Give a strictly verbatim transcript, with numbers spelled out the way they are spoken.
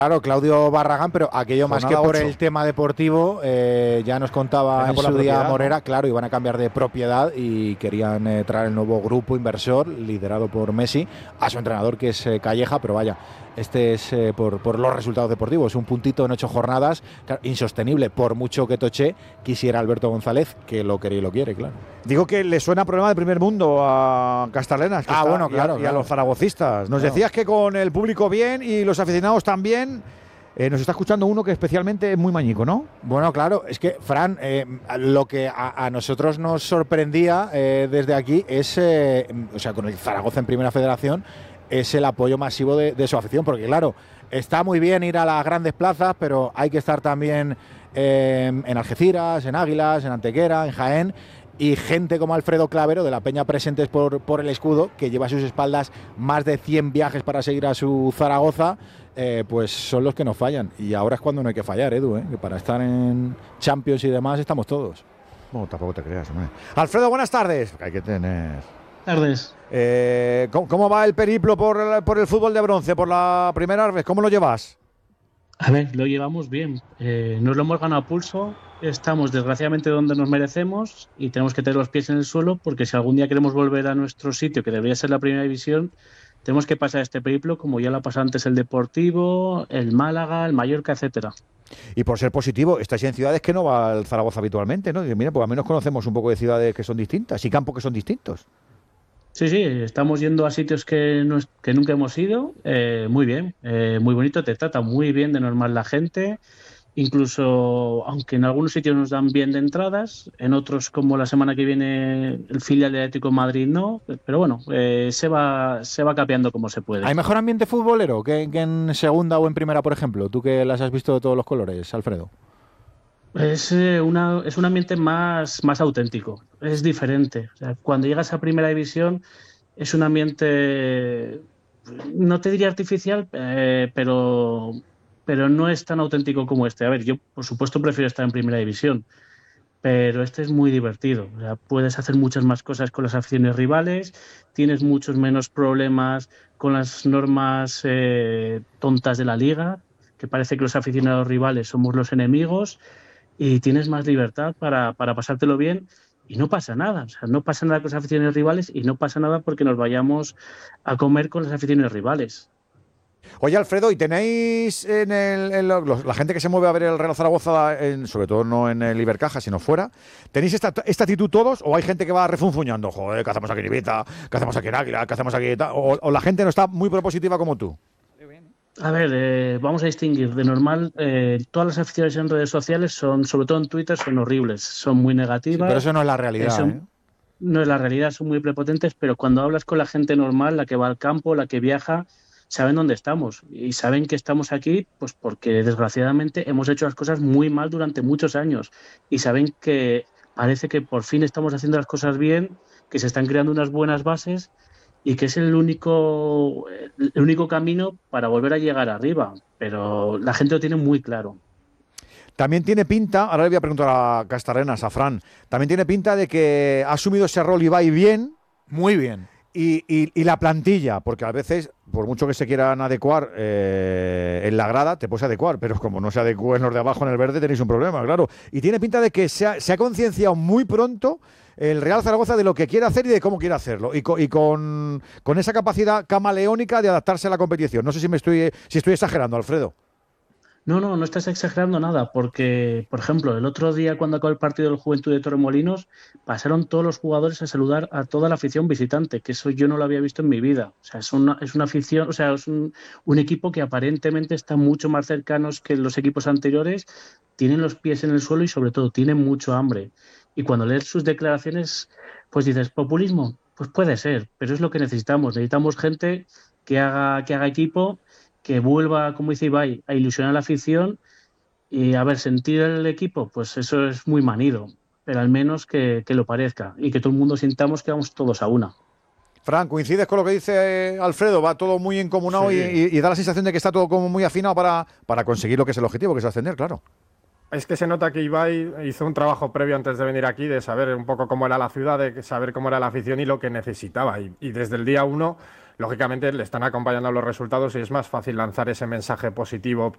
Claro, Claudio Barragán, pero aquello más que por ocho. el tema deportivo, eh, ya nos contaba en su día Morera, ¿no? Claro, iban a cambiar de propiedad y querían eh, traer el nuevo grupo inversor liderado por Messi, a su entrenador que es eh, Calleja, pero vaya, este es eh, por, por los resultados deportivos, un puntito en ocho jornadas, claro, insostenible, por mucho que Toché quisiera Alberto González, que lo quiere y lo quiere, claro. Digo que le suena problema de primer mundo a Castarenas que ah, está, bueno, claro, y, a, claro. y a los zaragocistas. Nos claro. decías que con el público bien y los aficionados también. Eh, nos está escuchando uno que especialmente es muy mañico, ¿no? Bueno, claro, es que, Fran, eh, lo que a, a nosotros nos sorprendía eh, desde aquí es, eh, o sea, con el Zaragoza en Primera Federación, es el apoyo masivo de, de su afición, porque claro, está muy bien ir a las grandes plazas, pero hay que estar también eh, en Algeciras, en Águilas, en Antequera, en Jaén, y gente como Alfredo Clavero, de la Peña Presentes por, por el Escudo, que lleva a sus espaldas más de cien viajes para seguir a su Zaragoza, eh, pues son los que nos fallan. Y ahora es cuando no hay que fallar, Edu, ¿eh? Que para estar en Champions y demás estamos todos. Bueno, tampoco te creas, hombre. Alfredo, buenas tardes. Hay que tener... Tardes. Eh, ¿cómo, ¿Cómo va el periplo por el, por el fútbol de bronce, por la primera vez? ¿Cómo lo llevas? A ver, lo llevamos bien. Eh, nos lo hemos ganado a pulso. Estamos desgraciadamente donde nos merecemos y tenemos que tener los pies en el suelo porque si algún día queremos volver a nuestro sitio, que debería ser la primera división, tenemos que pasar este periplo como ya lo ha pasado antes el Deportivo, el Málaga, el Mallorca, etcétera. Y por ser positivo, estáis en ciudades que no va el Zaragoza habitualmente, ¿no? Y mira, pues al menos conocemos un poco de ciudades que son distintas y campos que son distintos. Sí, sí, estamos yendo a sitios que, no, que nunca hemos ido, eh, muy bien, eh, muy bonito, te trata muy bien de normal la gente, incluso aunque en algunos sitios nos dan bien de entradas, en otros como la semana que viene el filial de Atlético de Madrid no, pero bueno, eh, se va se va capeando como se puede. ¿Hay mejor ambiente futbolero que, que en segunda o en primera, por ejemplo? Tú que las has visto de todos los colores, Alfredo. Es, eh, una, es un ambiente más, más auténtico, es diferente. O sea, cuando llegas a Primera División es un ambiente, no te diría artificial, eh, pero, pero no es tan auténtico como este. A ver, yo por supuesto prefiero estar en Primera División, pero este es muy divertido. O sea, puedes hacer muchas más cosas con las aficiones rivales, tienes muchos menos problemas con las normas eh, tontas de la liga, que parece que los aficionados rivales somos los enemigos, y tienes más libertad para, para pasártelo bien y no pasa nada. O sea, no pasa nada con las aficiones rivales y no pasa nada porque nos vayamos a comer con las aficiones rivales. Oye, Alfredo, ¿y tenéis en, el, en lo, la gente que se mueve a ver el Real Zaragoza, en, sobre todo no en el Ibercaja, sino fuera, ¿tenéis esta, esta actitud todos o hay gente que va refunfuñando? Joder, ¿qué hacemos aquí en Ibiza? ¿Qué hacemos aquí en Águila? ¿Qué hacemos aquí? O, o la gente no está muy propositiva como tú. A ver, eh, vamos a distinguir. De normal, eh, todas las aficiones en redes sociales son, sobre todo en Twitter, son horribles, son muy negativas. Sí, pero eso no es la realidad. Eh, son, ¿eh? No es la realidad, son muy prepotentes, pero cuando hablas con la gente normal, la que va al campo, la que viaja, saben dónde estamos y saben que estamos aquí pues porque desgraciadamente hemos hecho las cosas muy mal durante muchos años y saben que parece que por fin estamos haciendo las cosas bien, que se están creando unas buenas bases y que es el único, el único camino para volver a llegar arriba, pero la gente lo tiene muy claro. También tiene pinta, ahora le voy a preguntar a Castarenas, a Fran, también tiene pinta de que ha asumido ese rol Ibai bien, muy bien. Y, y, y la plantilla, porque a veces, por mucho que se quieran adecuar eh, en la grada, te puedes adecuar, pero como no se adecúen los de abajo en el verde, tenéis un problema, claro. Y tiene pinta de que se ha, se ha concienciado muy pronto el Real Zaragoza de lo que quiere hacer y de cómo quiere hacerlo. Y, co, y con, con esa capacidad camaleónica de adaptarse a la competición. No sé si me estoy, si estoy exagerando, Alfredo. No, no, no estás exagerando nada, porque, por ejemplo, el otro día cuando acabó el partido del Juventud de Torremolinos, pasaron todos los jugadores a saludar a toda la afición visitante, que eso yo no lo había visto en mi vida. O sea, es una, es una afición, o sea, es un, un equipo que aparentemente está mucho más cercanos que los equipos anteriores, tienen los pies en el suelo y sobre todo tienen mucho hambre. Y cuando lees sus declaraciones, pues dices, ¿populismo? Pues puede ser, pero es lo que necesitamos. Necesitamos gente que haga, que haga equipo, que vuelva, como dice Ibai, a ilusionar a la afición y, a ver, sentir el equipo, pues eso es muy manido, pero al menos que, que lo parezca y que todo el mundo sintamos que vamos todos a una. Fran, ¿coincides con lo que dice Alfredo? Va todo muy encomunado sí. y, y, y da la sensación de que está todo como muy afinado para, para conseguir lo que es el objetivo, que es ascender, claro. Es que se nota que Ibai hizo un trabajo previo antes de venir aquí, de saber un poco cómo era la ciudad, de saber cómo era la afición y lo que necesitaba. Y, y desde el día uno, lógicamente, le están acompañando los resultados y es más fácil lanzar ese mensaje positivo,